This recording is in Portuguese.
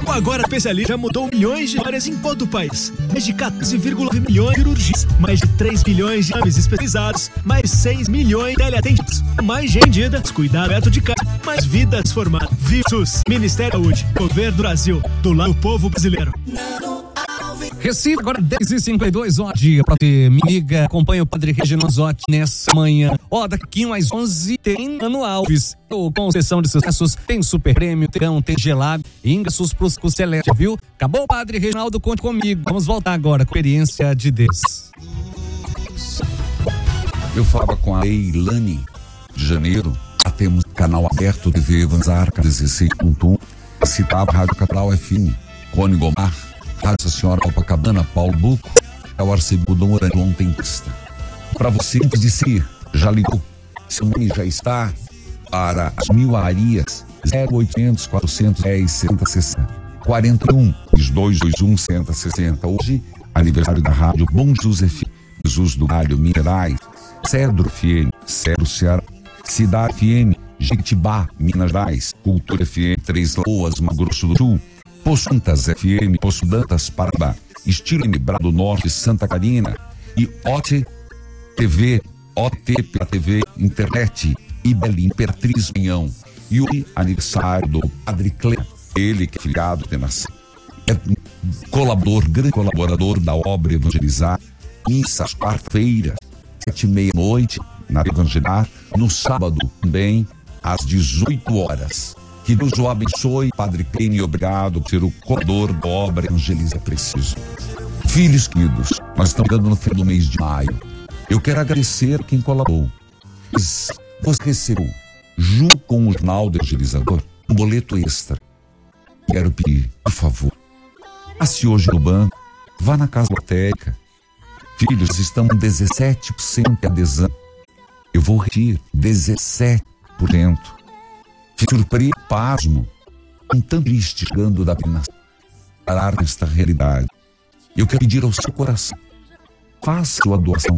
O Agora Especialista já mudou milhões de áreas em todo o país. Mais de 14,9 milhões de cirurgias, mais de 3 milhões de exames especializados, mais 6 milhões de teleatendimentos, mais gente vendida, cuidado perto de casa, mais vidas formadas. VISUS, Ministério da Saúde, Governo do Brasil, do lado do povo brasileiro. Recife, agora 10h52, ó, dia pra ter. Me liga, acompanha o Padre Reginaldo Zotti nessa manhã. Ó, daqui às 11 tem Ano Alves. Com sessão de sucessos, tem super prêmio, tem gelado, ingressos pro Celeste, viu? Acabou, Padre Reginaldo, conte comigo. Vamos voltar agora com a experiência de Deus. Eu falava com a Leilane de Janeiro. Já temos canal aberto de TV Vanzarca 16.1. Citava Rádio Catral FM, Cone Gomar, Rádio Senhora Copacabana, Paulo Buco, é o Arcebispo Dom Orlando ontem. Para você antes de ser, já ligou? Seu nome já está para as 1000 Arias, 0800 410 6060, 41 221 6060. Hoje, aniversário da Rádio Bom Jesus Jesus do Galho, Minerais, Cedro FM, Cedro Ceará, Cidade FM, Jequitibá, Minas Gerais, Cultura FM, Três Lagoas, Mato Grosso do Sul, Poço Dantas FM, Poço Dantas, Paraíba, Estilo Brado Norte, Santa Catarina e OT TV, OTP TV, Internet e Belém, Imperatriz Minhão. E o aniversário do Padre Clé, ele que é filiado de nação, é colaborador, grande colaborador da obra Evangelizar, missas quarta-feira, 7h30 na Evangelizar, no sábado também, às 18 horas. Que Deus o abençoe, Padre Clênio, obrigado por ser o colaborador da obra Evangeliza Preciso. Filhos queridos, nós estamos chegando no fim do mês de maio. Eu quero agradecer quem colaborou. Você recebeu, junto com o jornal do Evangelizador, um boleto extra. Quero pedir, por favor, passe hoje no banco, vá na casa lotérica. Filhos, estamos 17% de adesão. Eu vou retirar 17%. Surpreso, pasmo, um tanto triste chegando da pena parar nesta realidade. Eu quero pedir ao seu coração, faça sua doação.